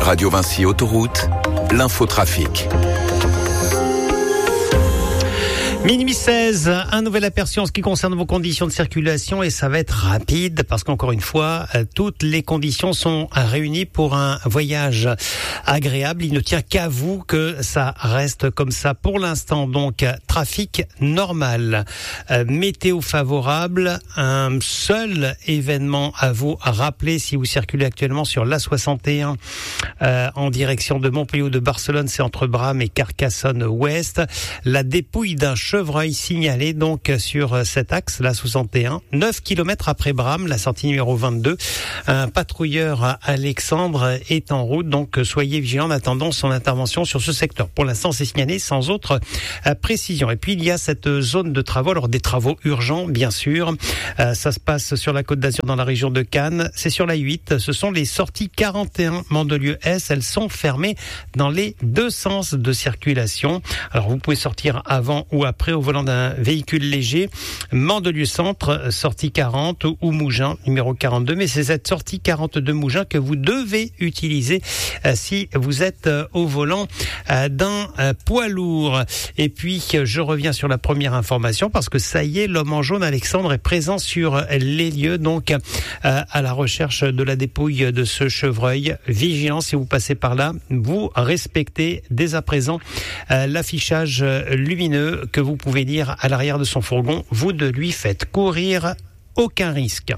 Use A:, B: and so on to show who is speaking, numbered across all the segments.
A: Radio Vinci Autoroute, l'infotrafic.
B: Minuit 16, un nouvel aperçu en ce qui concerne vos conditions de circulation et ça va être rapide parce qu'encore une fois, toutes les conditions sont réunies pour un voyage agréable. Il ne tient qu'à vous que ça reste comme ça pour l'instant. Donc, trafic normal, météo favorable, un seul événement à vous rappeler si vous circulez actuellement sur l'A61 en direction de Montpellier ou de Barcelone, c'est entre Bram et Carcassonne-Ouest. La dépouille d'un chevreuil signalé donc sur cet axe, la 61, 9 km après Bram, la sortie numéro 22. Un patrouilleur Alexandre est en route, donc soyez vigilants en attendant son intervention sur ce secteur. Pour l'instant, c'est signalé sans autre précision. Et puis, il y a cette zone de travaux, alors des travaux urgents, bien sûr. Ça se passe sur la Côte d'Azur, dans la région de Cannes. C'est sur la 8. Ce sont les sorties 41 Mandelieu-Est. Elles sont fermées dans les deux sens de circulation. Alors, vous pouvez sortir avant ou après au volant d'un véhicule léger. Mandelieu Centre, sortie 40 ou Mougins, numéro 42. Mais c'est cette sortie 42 Mougins que vous devez utiliser si vous êtes au volant d'un poids lourd. Et puis, je reviens sur la première information parce que ça y est, l'homme en jaune Alexandre est présent sur les lieux, donc à la recherche de la dépouille de ce chevreuil. Vigilant si vous passez par là, vous respectez dès à présent l'affichage lumineux que vous pouvez lire à l'arrière de son fourgon. Vous ne lui faites courir aucun risque.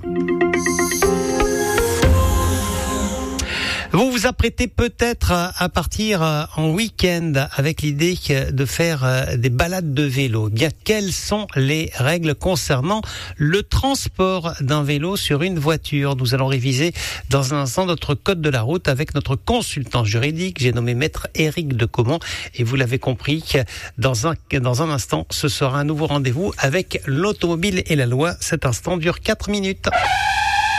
B: Vous vous apprêtez peut-être à partir en week-end avec l'idée de faire des balades de vélo. Bien, quelles sont les règles concernant le transport d'un vélo sur une voiture? Nous allons réviser dans un instant notre code de la route avec notre consultant juridique. J'ai nommé maître Éric Decomont et vous l'avez compris, dans un instant, ce sera un nouveau rendez-vous avec l'automobile et la loi. Cet instant dure 4 minutes.